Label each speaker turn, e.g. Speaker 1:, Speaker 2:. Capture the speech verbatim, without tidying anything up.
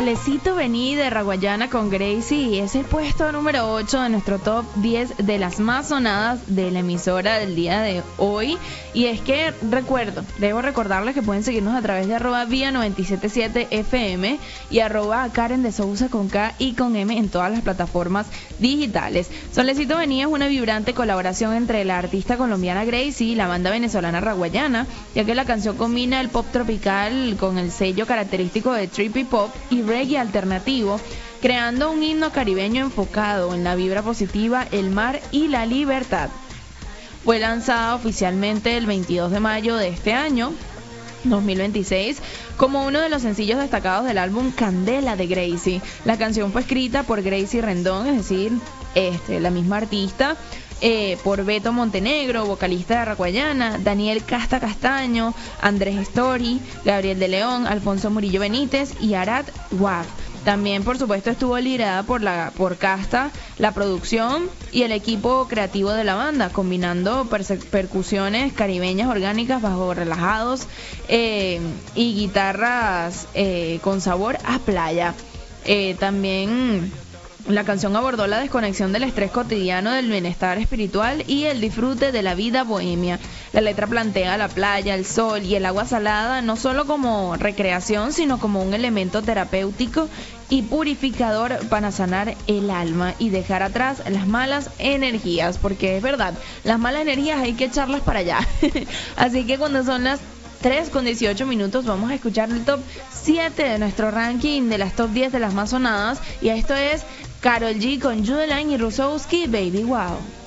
Speaker 1: Solecito Vení de Raguayana con Gracie y es el puesto número ocho de nuestro top diez de las más sonadas de la emisora del día de hoy. Y es que recuerdo, debo recordarles que pueden seguirnos a través de arroba vía noventa y siete siete F M y arroba Karen de Sousa con K y con M en todas las plataformas digitales. Solecito Vení es una vibrante colaboración entre la artista colombiana Gracie y la banda venezolana Raguayana, ya que la canción combina el pop tropical con el sello característico de trippy pop y reggae alternativo, creando un himno caribeño enfocado en la vibra positiva, el mar y la libertad. Fue lanzada oficialmente el veintidós de mayo de este año, dos mil veintiséis, como uno de los sencillos destacados del álbum Candela de Gracie. La canción fue escrita por Gracie Rendón, es decir, este, la misma artista, Eh, por Beto Montenegro, vocalista de Raguayana, Daniel Casta Castaño, Andrés Story, Gabriel de León, Alfonso Murillo Benítez y Arad Waf. También, por supuesto, estuvo liderada por la por Casta, la producción y el equipo creativo de la banda, combinando perse- percusiones caribeñas orgánicas, bajos relajados eh, y guitarras eh, con sabor a playa. Eh, también la canción abordó la desconexión del estrés cotidiano, del bienestar espiritual y el disfrute de la vida bohemia. La letra plantea la playa, el sol y el agua salada no solo como recreación, sino como un elemento terapéutico y purificador para sanar el alma y dejar atrás las malas energías, porque es verdad, las malas energías hay que echarlas para allá. Así que cuando son las tres con dieciocho minutos vamos a escuchar el top siete de nuestro ranking de las top diez de las más sonadas, y esto es Karol G con Judeline y Rusowski, Baby Wow.